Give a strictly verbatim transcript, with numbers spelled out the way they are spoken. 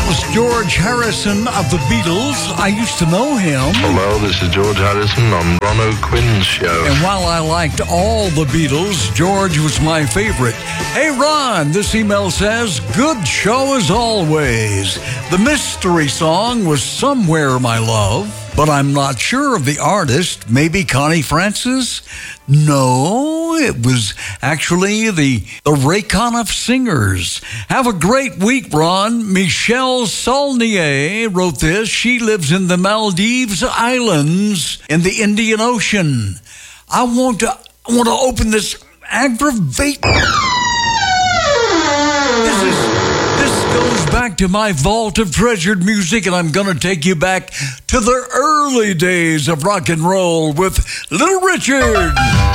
That was George Harrison of the Beatles. I used to know him. Hello, this is George Harrison on Ron O'Quinn's show. And while I liked all the Beatles, George was my favorite. Hey, Ron, this email says, good show as always. The mystery song was Somewhere, My Love, but I'm not sure of the artist. Maybe Connie Francis? No, it was actually the, the Raycon Singers. Have a great week, Ron. Michelle Saulnier wrote this. She lives in the Maldives Islands in the Indian Ocean. I want to, I want to open this aggravate. This is, this goes back to my vault of treasured music, and I'm going to take you back to the early days of rock and roll with Little Richard.